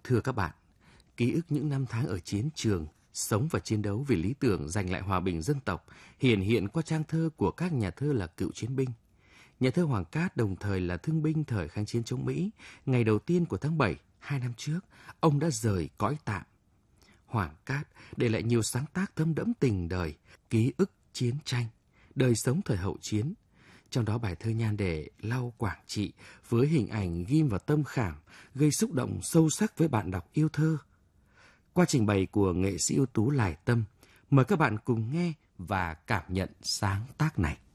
Thưa các bạn, ký ức những năm tháng ở chiến trường, sống và chiến đấu vì lý tưởng giành lại hòa bình dân tộc hiển hiện qua trang thơ của các nhà thơ là cựu chiến binh. Nhà thơ Hoàng Cát đồng thời là thương binh thời kháng chiến chống Mỹ. Ngày đầu tiên của tháng 7, 2 năm trước, ông đã rời cõi tạm. Hoàng Cát để lại nhiều sáng tác thấm đẫm tình đời, ký ức chiến tranh, đời sống thời hậu chiến. Trong đó bài thơ nhan đề Lau Quảng Trị với hình ảnh ghim vào tâm khảm, gây xúc động sâu sắc với bạn đọc yêu thơ. Qua trình bày của nghệ sĩ ưu tú Lài Tâm, mời các bạn cùng nghe và cảm nhận sáng tác này.